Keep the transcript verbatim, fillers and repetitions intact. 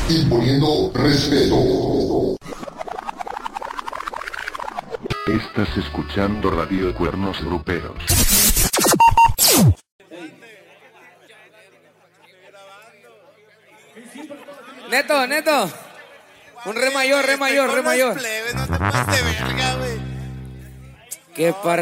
imponiendo respeto. Estás escuchando Radio Cuernos Gruperos. Neto, Neto. Un re mayor, re mayor, re mayor. No te pases de verga, güey. Qué par